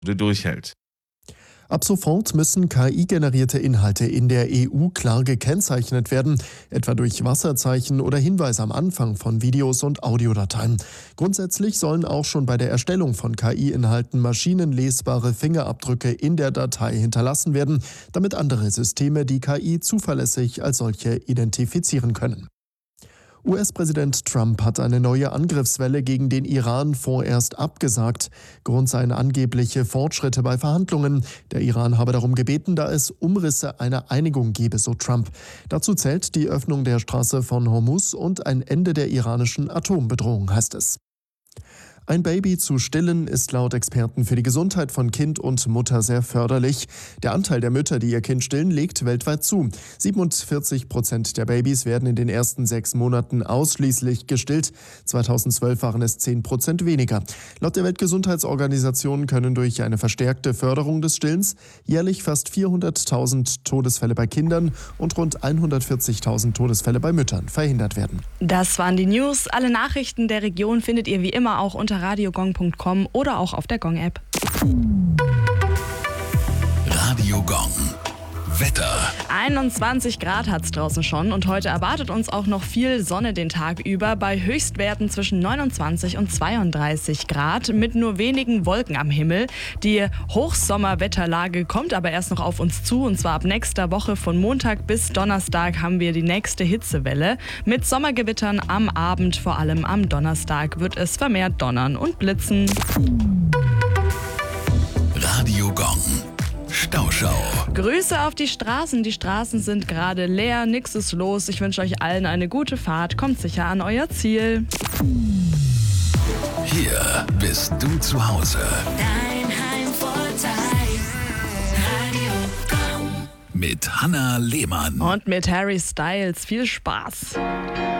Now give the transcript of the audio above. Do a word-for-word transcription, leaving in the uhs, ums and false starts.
durchhält. Ab sofort müssen K I-generierte Inhalte in der E U klar gekennzeichnet werden, etwa durch Wasserzeichen oder Hinweise am Anfang von Videos und Audiodateien. Grundsätzlich sollen auch schon bei der Erstellung von K I-Inhalten maschinenlesbare Fingerabdrücke in der Datei hinterlassen werden, damit andere Systeme die K I zuverlässig als solche identifizieren können. U S-Präsident Trump hat eine neue Angriffswelle gegen den Iran vorerst abgesagt. Grund seien angebliche Fortschritte bei Verhandlungen. Der Iran habe darum gebeten, da es Umrisse einer Einigung gebe, so Trump. Dazu zählt die Öffnung der Straße von Hormuz und ein Ende der iranischen Atombedrohung, heißt es. Ein Baby zu stillen ist laut Experten für die Gesundheit von Kind und Mutter sehr förderlich. Der Anteil der Mütter, die ihr Kind stillen, legt weltweit zu. siebenundvierzig Prozent der Babys werden in den ersten sechs Monaten ausschließlich gestillt. zweitausendzwölf waren es zehn Prozent weniger. Laut der Weltgesundheitsorganisation können durch eine verstärkte Förderung des Stillens jährlich fast vierhunderttausend Todesfälle bei Kindern und rund hundertvierzigtausend Todesfälle bei Müttern verhindert werden. Das waren die News. Alle Nachrichten der Region findet ihr wie immer auch unter radiogong punkt com oder auch auf der Gong-App. Radio Gong. Wetter. einundzwanzig Grad hat es draußen schon und heute erwartet uns auch noch viel Sonne den Tag über bei Höchstwerten zwischen neunundzwanzig und zweiunddreißig Grad mit nur wenigen Wolken am Himmel. Die Hochsommerwetterlage kommt aber erst noch auf uns zu und zwar ab nächster Woche von Montag bis Donnerstag haben wir die nächste Hitzewelle. Mit Sommergewittern am Abend, vor allem am Donnerstag, wird es vermehrt donnern und blitzen. Radio Gong. Stauschau. Grüße auf die Straßen. Die Straßen sind gerade leer, nix ist los. Ich wünsche euch allen eine gute Fahrt. Kommt sicher an euer Ziel. Hier bist du zu Hause. Dein Heimvorteil. Radio Gong. Mit Hannah Lehmann. Und mit Harry Styles. Viel Spaß.